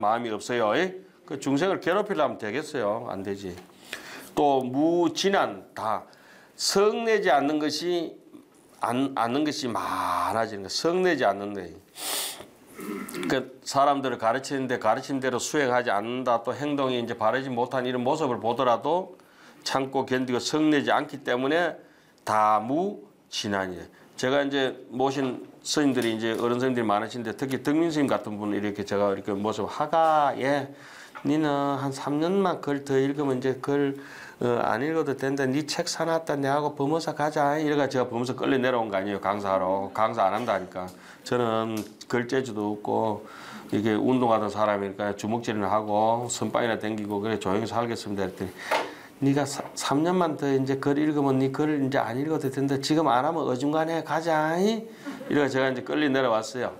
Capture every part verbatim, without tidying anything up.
마음이 없어요. 그 중생을 괴롭히려면 되겠어요? 안 되지. 또 무진한 다 성내지 않는 것이 안, 않는 것이 많아지는 거. 성내지 않는 거. 그 사람들을 가르치는데 가르친 대로 수행하지 않는다. 또 행동이 이제 바르지 못한 이런 모습을 보더라도 참고 견디고 성내지 않기 때문에 다무진한이래. 제가 이제 모신 스님들이 이제 어른 스님들이 많으신데 특히 덕민 스님 같은 분은 이렇게 제가 이렇게 모습 하가 예, 니는 한 삼 년만 글 더 읽으면 이제 글 어, 안 읽어도 된다. 니 책 사놨다. 내하고 범어사 가자. 이래가 제가 범어사 끌려 내려온 거 아니에요. 강사하러. 강사 안 한다니까. 저는 글재주도 없고 이게 운동하던 사람이니까 주먹질이나 하고 선빵이나 댕기고 그래 조용히 살겠습니다. 했더니 네가 삼 년만 더 이제 글 읽으면 네 글 이제 안 읽어도 된다. 지금 안 하면 어중간해 가자. 이래가 제가 이제 끌려 내려왔어요.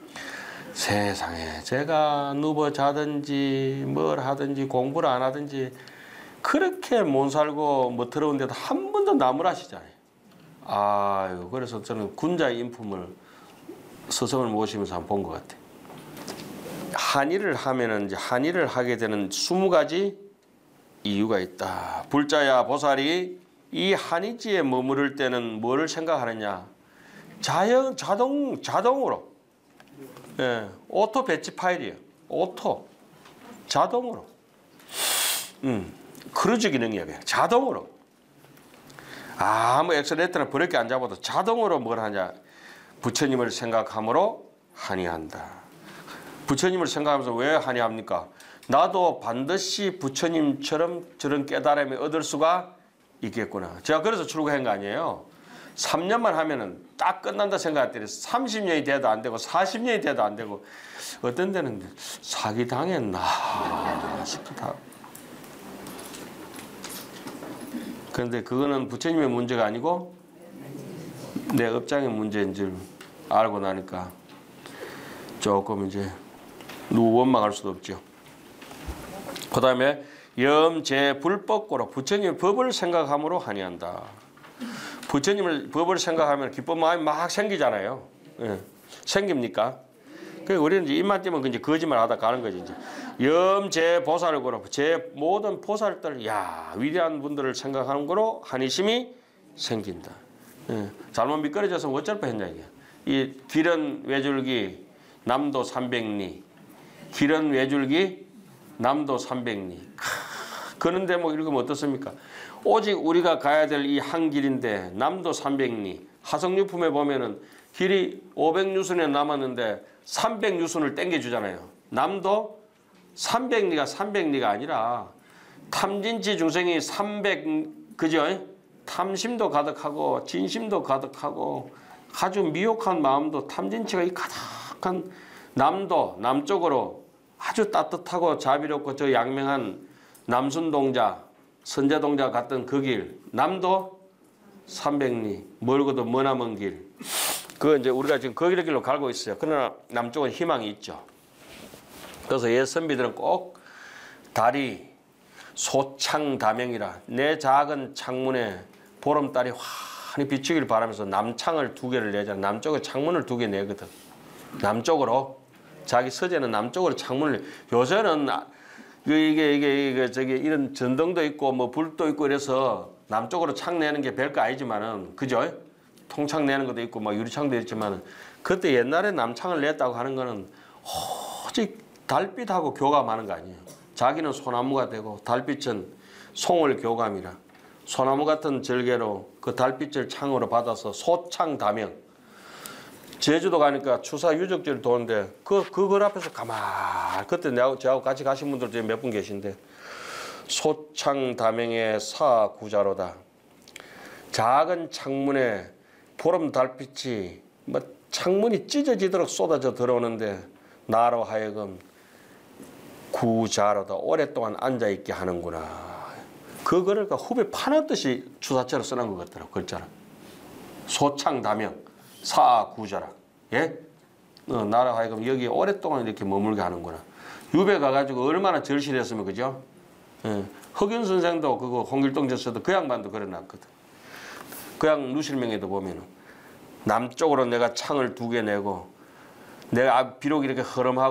세상에 제가 누워 자든지 뭘 하든지 공부를 안 하든지 그렇게 못 살고 못 들어온데도 한 번도 나무라시잖아요. 아유, 그래서 저는 군자의 인품을 스승을 모시면서 한번 본 것 같아요. 한일을 하면은 이제 한일을 하게 되는 스무 가지 이유가 있다. 불자야 보살이 이 한의지에 머무를 때는 뭐를 생각하느냐? 자연 자동 자동으로, 예, 오토 배치 파일이에요. 오토 자동으로. 음. 크루즈 기능이야. 자동으로. 아무 엑셀레이터나 브레이크 안 잡아도 자동으로 뭘 하냐. 부처님을 생각함으로 한의한다. 부처님을 생각하면서 왜 한의합니까? 나도 반드시 부처님처럼 저런 깨달음을 얻을 수가 있겠구나. 제가 그래서 출가한 거 아니에요. 삼 년만 하면은 딱 끝난다 생각했더니 삼십 년이 돼도 안 되고 사십 년이 돼도 안 되고 어떤 데는 사기 당했나 싶기도 하고. 그런데 그거는 부처님의 문제가 아니고 내 업장의 문제인 줄 알고 나니까 조금 이제 누구 원망할 수도 없죠. 그 다음에 염제 불법고로 부처님의 법을 생각함으로 한의한다. 부처님을 법을 생각하면 기쁜 마음이 막 생기잖아요. 예. 생깁니까? 그 우리는 이제 입만 띄면 이제 거짓말 하다 가는 거지. 이제 염제 보살을 고로 제 모든 보살들, 야 위대한 분들을 생각하는 거로 한의심이 생긴다. 예. 잘못 미끄러져서 어쩔 뻔했냐 이게. 이 길은 외줄기 남도 삼백리, 길은 외줄기 남도 삼백리. 그런데 뭐 읽으면 어떻습니까? 오직 우리가 가야 될 이 한 길인데 남도 삼백리. 하성유품에 보면은 길이 오백 유순에 남았는데 삼백 유순을 땡겨주잖아요. 남도 삼백 리가 삼백 리가 아니라 탐진치 중생이 삼백, 그죠? 탐심도 가득하고 진심도 가득하고 아주 미혹한 마음도 탐진치가 이 가득한 남도, 남쪽으로 아주 따뜻하고 자비롭고 저 양명한 남순동자, 선자동자 같던 그 길, 남도 삼백 리, 멀고도 머나먼 길. 그거 이제 우리가 지금 그 길로 가고 있어요. 그러나 남쪽은 희망이 있죠. 그래서 옛 선비들은 꼭 달이 소창다명이라 내 작은 창문에 보름달이 환히 비추기를 바라면서 남창을 두 개를 내잖아. 남쪽에 창문을 두 개 내거든. 남쪽으로. 자기 서재는 남쪽으로 창문을. 요새는 이게 이게 이게 저기 이런 전등도 있고 뭐 불도 있고 이래서 남쪽으로 창 내는 게 별거 아니지만은, 그죠? 통창 내는 것도 있고 막 유리창도 있지만은 그때 옛날에 남창을 냈다고 하는 거는 오직 달빛하고 교감하는 거 아니에요. 자기는 소나무가 되고 달빛은 송월 교감이라 소나무 같은 절개로 그 달빛을 창으로 받아서 소창다명. 제주도 가니까 추사 유적지를 도는데 그 그걸 앞에서 가만 그때 내하고 저하고 같이 가신 분들 몇 분 계신데 소창다명의 사구자로다. 작은 창문에 보름 달빛이 뭐 창문이 찢어지도록 쏟아져 들어오는데 나로 하여금 구자로다. 오랫동안 앉아있게 하는구나. 그거를 후배 파놨듯이 주사처럼 써놓은 것 같더라고. 글자를. 소창다명 사구자라. 예? 어, 나로 하여금 여기 오랫동안 이렇게 머물게 하는구나. 유배 가가지고 얼마나 절실했으면, 그죠? 예. 흑윤 선생도 그거 홍길동 저서도 그 양반도 그래놨거든. 그 양 누실명에도 보면은 남쪽으로 내가 창을 두 개 내고 내가 비록 이렇게 허름하고